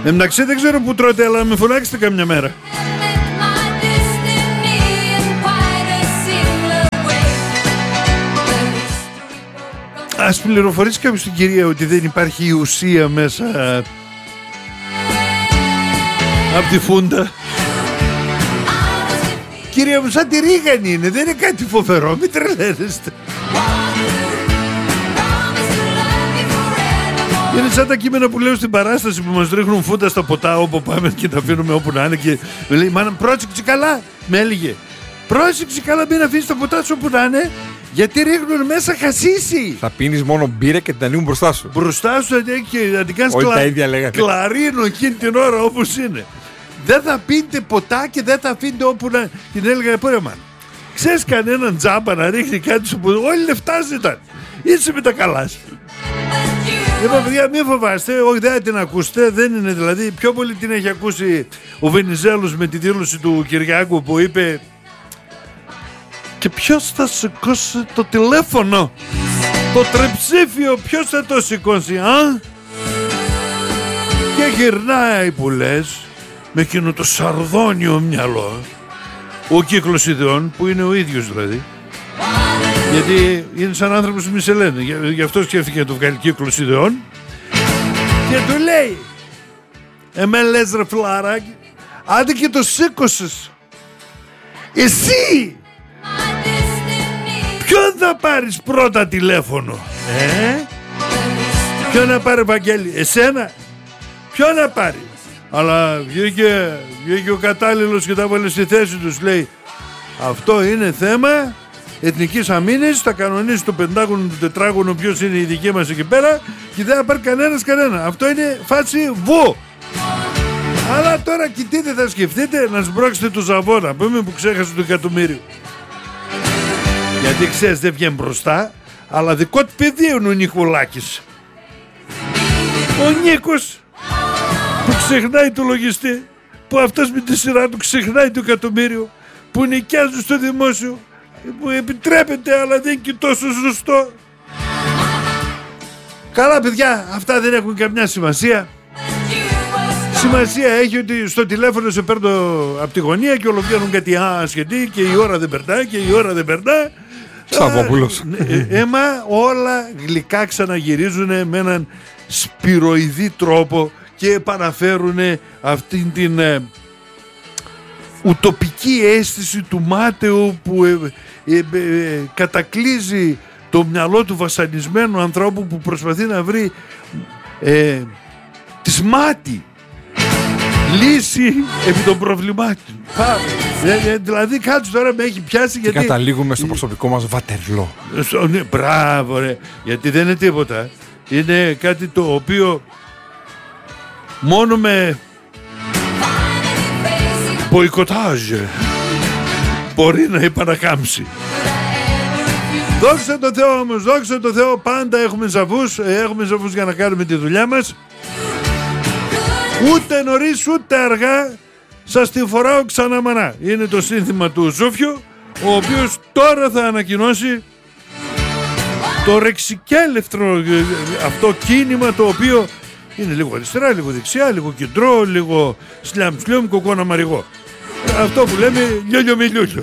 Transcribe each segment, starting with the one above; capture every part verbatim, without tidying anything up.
Εντάξει, δεν ξέρω που τρώτε, αλλά με φωνάξετε καμιά μέρα. Ας πληροφορήσει κάποιος την κυρία ότι δεν υπάρχει η ουσία μέσα από τη φούντα. Κυρία μου, σαν τη ρίγανη είναι, δεν είναι κάτι φοβερό, μην τρελαίνεστε. Είναι σαν τα κείμενα που λέω στην παράσταση που μας ρίχνουν φούντα στα ποτά όπου πάμε και τα αφήνουμε όπου να είναι και με λέει, μάνα, πρόσεξε καλά, με έλεγε. Πρόσεξε καλά, μην αφήσεις τα ποτά σου όπου να είναι, γιατί ρίχνουν μέσα χασίσι. Θα πίνεις μόνο μπύρα και την ανοίγουν μπροστά σου. Μπροστά σου και να την κάνεις κλα... κλαρίνο εκείνη την ώρα όπως είναι. Δεν θα πίνετε ποτά και δεν θα αφήνετε όπου να... Την έλεγα, πόρε μάνα, ξέρεις κανέναν τζάμπα να ρίχνει κάτι σου που όλοι λεφτά ζητάνε. Είσαι με τα καλά σου. Λοιπόν, παιδιά, μην φοβάστε, όχι δεν την ακούσετε, δεν είναι δηλαδή, πιο πολύ την έχει ακούσει ο Βενιζέλος με τη δήλωση του Κυριάκου που είπε και ποιος θα σηκώσει το τηλέφωνο, το τριψήφιο, ποιος θα το σηκώσει, α? Και γυρνάει που λες, με εκείνο το σαρδόνιο μυαλό, ο Κύκλος Ιδεών, που είναι ο ίδιος δηλαδή, γιατί είναι σαν άνθρωπος που μη σε λένε, γι' αυτό σκέφτηκε να το βγάλει Κύκλος Ιδεών, και του λέει, εμέ λες ρε φιλαράκι, άντε και το σήκωσες, εσύ ποιον θα πάρεις πρώτα τηλέφωνο, ε? Ποιον να πάρει, Βαγγέλη, εσένα, ποιον να πάρει? Αλλά βγήκε, βγήκε ο κατάλληλος και τα έβαλε στη θέση τους, λέει, αυτό είναι θέμα εθνικής αμήνης, θα κανονίσει το πεντάγωνο, το τετράγωνο, ποιος είναι η δική μας εκεί πέρα και δεν θα πάρει κανένας κανένα. Αυτό είναι φάση βου. Αλλά τώρα κοιτείτε, θα σκεφτείτε να σμπρώξετε το ζαβόνα, πούμε, που ξέχασε το εκατομμύριο. Γιατί ξέρεις δεν βγαίνει μπροστά, αλλά δικό του παιδί είναι ο Νικολάκης. Ο Νίκος που ξεχνάει το λογιστή, που αυτός με τη σειρά του ξεχνάει το εκατομμύριο, που νοικιάζουν στο δημόσιο, που επιτρέπεται αλλά δεν είναι και τόσο σωστό. Καλά παιδιά, αυτά δεν έχουν καμιά σημασία. Σημασία έχει ότι στο τηλέφωνο σε παίρνω από τη γωνία και όλο βγαίνουν κάτι ασχετή και η ώρα δεν περνά και η ώρα δεν περνά. Σαββόπουλος. Έμα όλα γλυκά ξαναγυρίζουν με έναν σπυροειδή τρόπο και επαναφέρουν αυτήν την ε, ουτοπική αίσθηση του μάταιου που ε, ε, ε, ε, κατακλείζει το μυαλό του βασανισμένου ανθρώπου που προσπαθεί να βρει ε, της μάτι λύση επί των προβλημάτων. Ε, ε, δηλαδή κάτι τώρα με έχει πιάσει γιατί... Και καταλήγουμε στο προσωπικό μας Βατερλό. Ναι, μπράβο ρε, γιατί δεν είναι τίποτα. Είναι κάτι το οποίο μόνο με μποϊκοτάζ μπορεί να υπανακάμψει. Δόξα τω Θεώ όμως, δόξα τω Θεώ, πάντα έχουμε ζαβούς, έχουμε ζαβούς για να κάνουμε τη δουλειά μας. Ούτε νωρίς ούτε αργά σας τη φοράω ξανά μανά. Είναι το σύνθημα του Ζούφιου, ο οποίος τώρα θα ανακοινώσει το ρεξικέλευτρο αυτό κίνημα, το οποίο είναι λίγο αριστερά, λίγο δεξιά, λίγο κεντρό, λίγο σλιάμ σλιόμ, κοκόνα μαριγό. Αυτό που λέμε λιόλιο με λιόλιο.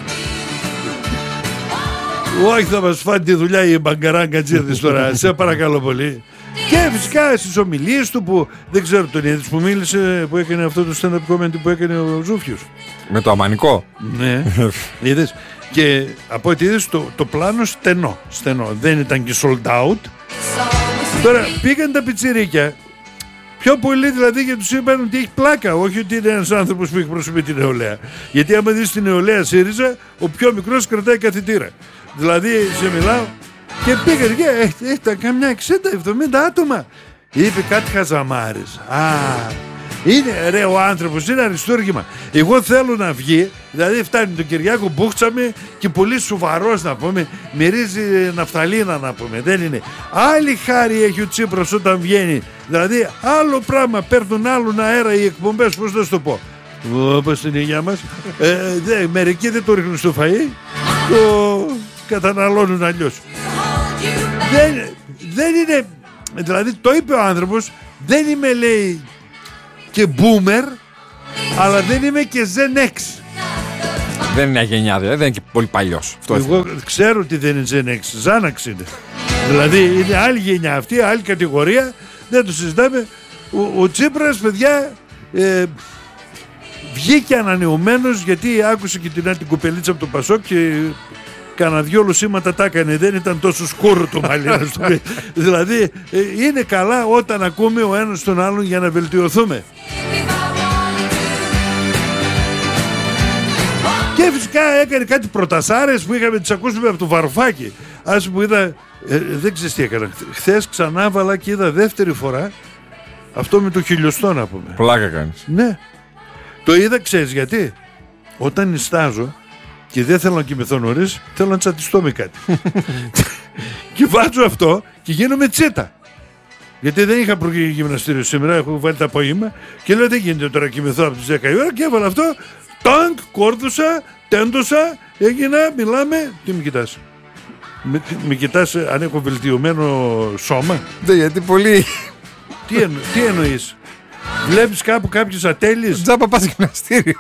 Όχι, θα μας φάνει τη δουλειά οι μπαγκαράγκατζίδες τώρα, σε παρακαλώ πολύ. Και φυσικά στις ομιλίες του που δεν ξέρω τον είδες που μίλησε, που έκανε αυτό το stand-up comedy που έκανε ο Ζούφιος. Με το αμανικό. Ναι, είδες. Και από ό,τι είδες το, το πλάνο στενό, στενό, δεν ήταν και sold out. Τώρα πήγαν τα πιτσιρίκια, πιο πολύ δηλαδή, γιατί τους είπαν ότι έχει πλάκα, όχι ότι είναι ένας άνθρωπος που εκπροσωπεί την νεολαία. Γιατί άμα δεις την νεολαία ΣΥΡΙΖΑ, ο πιο μικρός κρατάει καθητήρα. Δηλαδή σε μιλάω και πήγαν και ήταν καμιά εξήντα εβδομήντα άτομα. Είπε κάτι χαζαμάρες. Α, είναι ρε ο άνθρωπος, είναι αριστούργημα. Εγώ θέλω να βγει, δηλαδή φτάνει τον Κυριάκο μπούχτσαμε και πολύ σοβαρός να πούμε, μυρίζει ναφθαλίνα να πούμε, δεν είναι. Άλλη χάρη έχει ο Τσίπρας όταν βγαίνει, δηλαδή άλλο πράγμα, παίρνουν άλλον αέρα οι εκπομπές, πώς να σου το πω. Όπως είναι η υγεία μας, ε, δε, μερικοί δεν το ρίχνουν στο φαΐ, το καταναλώνουν αλλιώς. Δεν, δεν είναι, δηλαδή το είπε ο άνθρωπος, δεν είμαι λέει και boomer, αλλά δεν είμαι και Gen X. Δεν είναι μια γενιά, δηλαδή, δεν είναι και πολύ παλιός. Εγώ ξέρω ότι δεν είναι Gen X, Xanax είναι. Δηλαδή είναι άλλη γενιά αυτή, άλλη κατηγορία, δεν το συζητάμε. Ο, ο Τσίπρας, παιδιά, ε, βγήκε ανανεωμένος γιατί άκουσε και την άλλη κοπελίτσα από το Πασόκ και κάνα δυο λουσίματα τα έκανε, δεν ήταν τόσο σκούρο το μαλλί. Δηλαδή ε, είναι καλά όταν ακούμε ο ένας τον άλλον για να βελτιωθούμε. Και φυσικά έκανε κάτι προτασάρες που είχαμε τις ακούσουμε από το Βαρουφάκη. Ας που είδα, ε, δεν ξέρεις τι έκανα. Χθες ξανά βάλα και είδα δεύτερη φορά αυτό με το χιλιοστό, να πούμε. Πλάκα κάνεις. Ναι. Το είδα, ξέρεις γιατί. Όταν νηστάζω και δεν θέλω να κοιμηθώ νωρίς, θέλω να τσατιστώ με κάτι. Και βάζω αυτό και γίνομαι τσίτα. Γιατί δεν είχα προγυμναστήριο σήμερα, έχω βάλει τα απόγευμα και λέω δεν γίνεται τώρα να κοιμηθώ από τις δέκα η ώρα και έβαλα αυτό. Τάγκ, κόρδουσα, τέντωσα, έγινα, μιλάμε. Τι με κοιτάς? Με, με κοιτάς αν έχω βελτιωμένο σώμα? Ναι, γιατί πολύ. Τι, εννο, τι εννοείς? Βλέπεις κάπου κάποιες ατέλειες? Τζάμπα πας γυμναστήριο.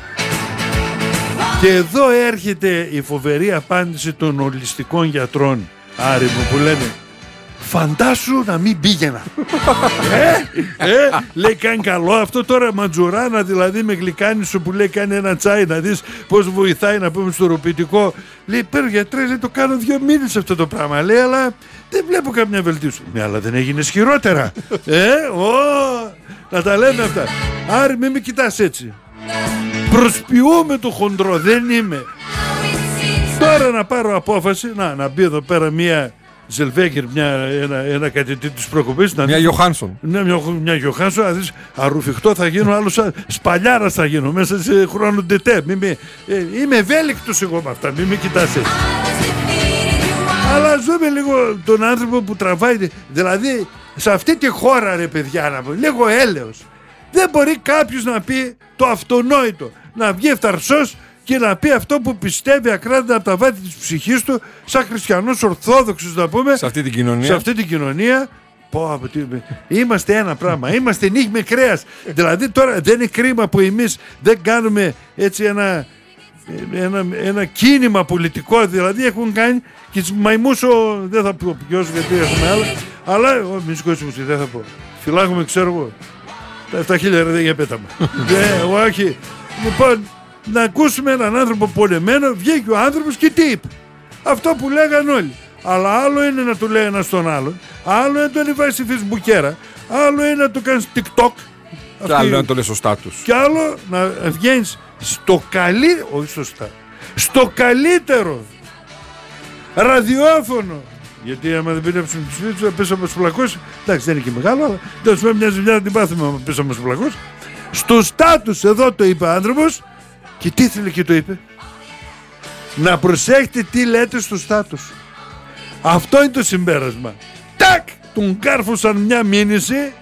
Και εδώ έρχεται η φοβερή απάντηση των ολιστικών γιατρών, Άρη μου, που λένε φαντάσου να μην πήγαινα. ε, ε, λέει κάνει καλό αυτό τώρα, ματζουράνα δηλαδή με γλυκάνισο που λέει κάνει ένα τσάι να δεις πως βοηθάει να πούμε στο ροπητικό. Λέει πέρα γιατρές, δεν το κάνω δύο μήνες αυτό το πράγμα. Λέει αλλά δεν βλέπω καμιά βελτίωση. Ναι, αλλά δεν έγινες χειρότερα. ε, ο, να τα λέμε αυτά. Άρη μην με κοιτάς έτσι. Προσποιούμε το χοντρό, δεν είμαι. Τώρα να πάρω απόφαση, να, να μπει εδώ πέρα μία Ζελβέγκερ, μια, ένα, ένα κατητή της προκοπής. Μια Γιοχάνσον. Ναι, μια, μια Γιοχάνσον, να δεις, αρουφιχτό θα γίνω, άλλος σπαλιάρας θα γίνω, μέσα σε χρόνο ντετέ. Μη, μη, ε, είμαι ευέλικτος εγώ με αυτά, μην με κοιτάς έτσι. Αλλά ζούμε λίγο τον άνθρωπο που τραβάει, δηλαδή σε αυτή τη χώρα ρε παιδιά, να πω, λίγο έλεος. Δεν μπορεί κάποιος να πει το αυτονόητο, να βγει ευθαρσός και να πει αυτό που πιστεύει ακράδαντα από τα βάθη της ψυχής του, σαν χριστιανός ορθόδοξος να πούμε, σε αυτή την κοινωνία. Σε αυτή την κοινωνία πω, είμαστε ένα πράγμα, είμαστε νύχι με κρέας. Δηλαδή τώρα δεν είναι κρίμα που εμείς δεν κάνουμε έτσι ένα, ένα, ένα κίνημα πολιτικό, δηλαδή έχουν κάνει και τις μαϊμούς ο, δεν θα πω ποιος γιατί έχουμε άλλα, αλλά μη σηκώσεις δεν θα πω, φυλάγουμε ξέρω εγώ τα επτά χιλιάδες δεν για πέταμα. Δεν, όχι. Λοιπόν, να ακούσουμε έναν άνθρωπο πολεμένο, βγήκε ο άνθρωπος και τι είπε? Αυτό που λέγαν όλοι. Αλλά άλλο είναι να του λέει ένας τον άλλον, άλλο είναι να το ανεβάσει στη φεισμπουκέρα, άλλο είναι να το κάνεις TikTok. Και άλλο να το λέει σωστά τους. Και άλλο να βγαίνεις στο καλύτερο, όχι σωστά, στο καλύτερο ραδιόφωνο. Γιατί άμα δεν πήρεψουν τους φίλους, θα πέσαμε στους φυλακούς. Εντάξει, δεν είναι και μεγάλο, αλλά τέλος πάντων μια ζημιά να την πάθουμε άμα πέσαμε στους φυλακούς. Στο στάτους εδώ το είπε ο άνθρωπος. Και τι ήθελε και το είπε? Να προσέχετε τι λέτε στο στάτους. Αυτό είναι το συμπέρασμα. Τάκ! Τον κάρφωσαν μια μήνυση.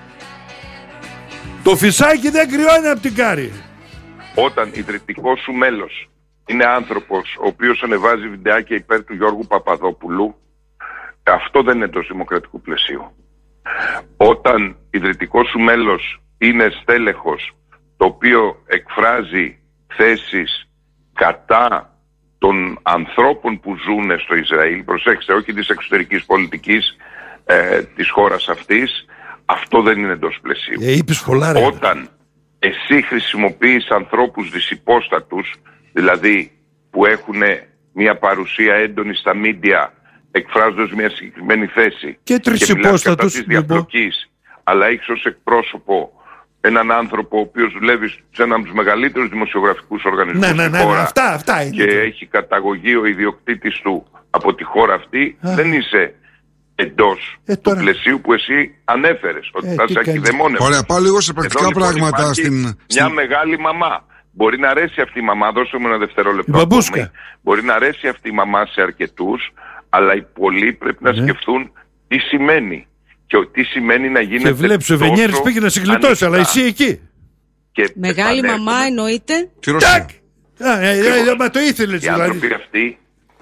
Το φυσάκι δεν κρυώνει από την κάρη. Όταν ιδρυτικός σου μέλος είναι άνθρωπος ο οποίος ανεβάζει βιντεάκια υπέρ του Γιώργου Παπαδόπουλου, αυτό δεν είναι το δημοκρατικό πλαίσιο. Όταν ιδρυτικός σου μέλος είναι στέλεχος το οποίο εκφράζει θέσεις κατά των ανθρώπων που ζουν στο Ισραήλ, προσέξτε, όχι της εξωτερικής πολιτικής ε, της χώρας αυτής, αυτό δεν είναι εντός πλαισίου. Ε, είπες πολλά, ρε. Όταν εσύ χρησιμοποιείς ανθρώπους δυσυπόστατους, δηλαδή που έχουν μια παρουσία έντονη στα μίντια εκφράζοντας μια συγκεκριμένη θέση και, και μιλάς κατά της διαπλοκής, αλλά έχεις ως εκπρόσωπο έναν άνθρωπο ο οποίος δουλεύει σε έναν από τους μεγαλύτερους δημοσιογραφικούς οργανισμούς ναι, ναι, ναι, στη χώρα, ναι, αυτά, αυτά είναι. Και έχει καταγωγή ο ιδιοκτήτης του από τη χώρα αυτή, Α. δεν είσαι εντός ε, του πλαισίου που εσύ ανέφερες, ότι ε, θα σε ακιδεμόνευε. Ωραία, πάω λίγο σε πρακτικά λοιπόν πράγματα στην... Μια στην... μεγάλη μαμά. Μπορεί να αρέσει αυτή η μαμά, δώσε μου ένα δευτερόλεπτο. Μπαμπούσκα. Μπορεί να αρέσει αυτή η μαμά σε αρκετούς, αλλά οι πολλοί πρέπει να ναι. σκεφτούν τι σημαίνει. Και τι σημαίνει να γίνεται. Και βλέπεις ο Βενιέρης πήγε να συγκλιτώσει, αλλά εσύ εκεί. Και μεγάλη μαμά εννοείται. Τάκ! Μα το ήθελες οι δηλαδή. άνθρωποι αυτοί